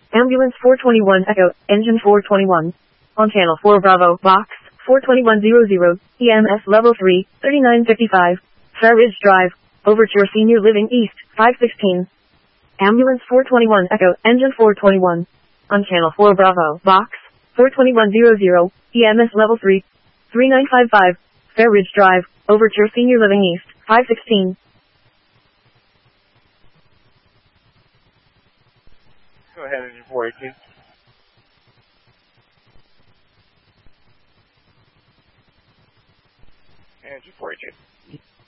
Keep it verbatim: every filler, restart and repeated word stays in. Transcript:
Ambulance four twenty-one Echo, engine four twenty-one. On channel four Bravo, box, four twenty-one hundred, E M S level three, thirty-nine fifty-five, Fair Ridge Drive, Overture Senior Living East, five sixteen. Ambulance four twenty-one Echo, engine four twenty-one. On channel four Bravo, box, four twenty-one hundred, E M S level three, thirty-nine fifty-five, Fair Ridge Drive, Overture Senior Living East, five sixteen. Go ahead, engine four eighteen. Engine four eighteen.